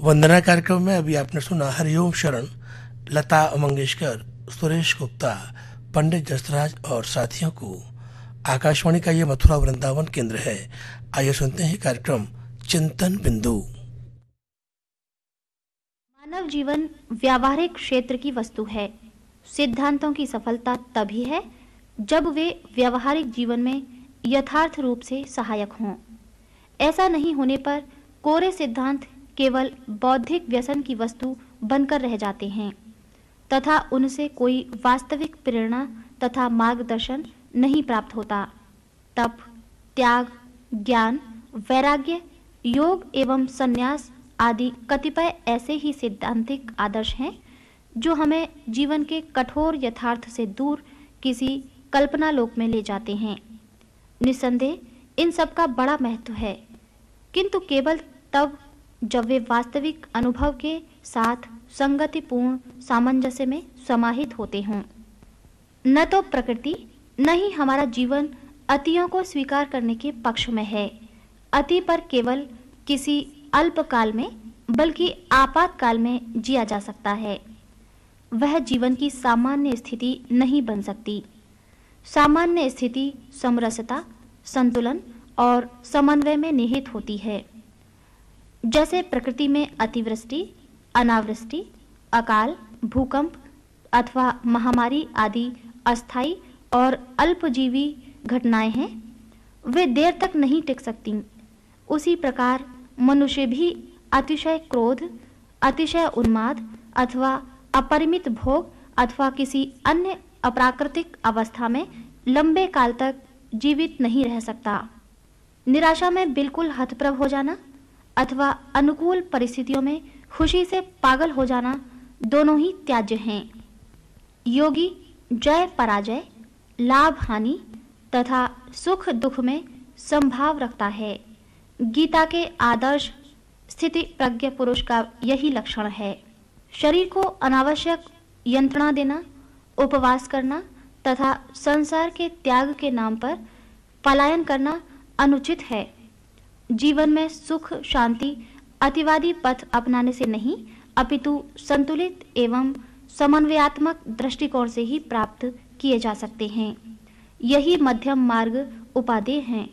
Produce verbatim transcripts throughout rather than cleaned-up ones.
वंदना कार्यक्रम में अभी आपने सुना हरिओम शरण, लता मंगेशकर, सुरेश गुप्ता, पंडित जसराज और साथियों को। आकाशवाणी का ये मथुरा वृंदावन केंद्र है। आइए सुनते हैं कार्यक्रम चिंतन बिंदु। मानव जीवन व्यावहारिक क्षेत्र की वस्तु है। सिद्धांतों की सफलता तभी है जब वे व्यावहारिक जीवन में यथार्थ रूप से सहायक हों। ऐसा नहीं होने पर कोरे सिद्धांत केवल बौद्धिक व्यसन की वस्तु बनकर रह जाते हैं तथा उनसे कोई वास्तविक प्रेरणा तथा मार्गदर्शन नहीं प्राप्त होता। तप, त्याग, ज्ञान, वैराग्य, योग एवं संन्यास आदि कतिपय ऐसे ही सिद्धांतिक आदर्श हैं जो हमें जीवन के कठोर यथार्थ से दूर किसी कल्पना लोक में ले जाते हैं। निस्संदेह इन सब का बड़ा महत्व है, किंतु केवल तब जब वे वास्तविक अनुभव के साथ संगतिपूर्ण सामंजस्य में समाहित होते हों। न तो प्रकृति न ही हमारा जीवन अतियों को स्वीकार करने के पक्ष में है। अति पर केवल किसी अल्पकाल में बल्कि आपातकाल में जिया जा सकता है। वह जीवन की सामान्य स्थिति नहीं बन सकती। सामान्य स्थिति समरसता, संतुलन और समन्वय में निहित होती है। जैसे प्रकृति में अतिवृष्टि, अनावृष्टि, अकाल, भूकंप अथवा महामारी आदि अस्थायी और अल्पजीवी घटनाएं हैं, वे देर तक नहीं टिक सकती। उसी प्रकार मनुष्य भी अतिशय क्रोध, अतिशय उन्माद अथवा अपरिमित भोग अथवा किसी अन्य अप्राकृतिक अवस्था में लंबे काल तक जीवित नहीं रह सकता। निराशा में बिल्कुल हतप्रभ हो जाना अथवा अनुकूल परिस्थितियों में खुशी से पागल हो जाना दोनों ही त्याज्य हैं। योगी जय पराजय, लाभ हानि तथा सुख दुख में संभाव रखता है। गीता के आदर्श स्थिति प्रज्ञ पुरुष का यही लक्षण है। शरीर को अनावश्यक यंत्रणा देना, उपवास करना तथा संसार के त्याग के नाम पर पलायन करना अनुचित है। जीवन में सुख शांति अतिवादी पथ अपनाने से नहीं, अपितु संतुलित एवं समन्वयात्मक दृष्टिकोण से ही प्राप्त किए जा सकते हैं। यही मध्यम मार्ग उपादेय हैं।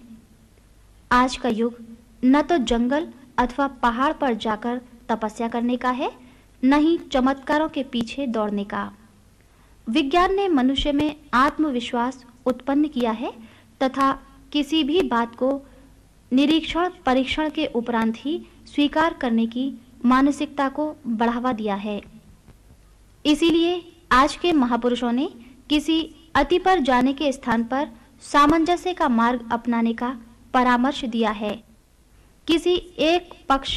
आज का युग न तो जंगल अथवा पहाड़ पर जाकर तपस्या करने का है, न ही चमत्कारों के पीछे दौड़ने का। विज्ञान ने मनुष्य में आत्मविश्वास उत्पन्न किया है तथा किसी भी बात को निरीक्षण परीक्षण के उपरांत ही स्वीकार करने की मानसिकता को बढ़ावा दिया है। इसीलिए आज के महापुरुषों ने किसी अति पर जाने के स्थान पर सामंजस्य का मार्ग अपनाने का परामर्श दिया है। किसी एक पक्ष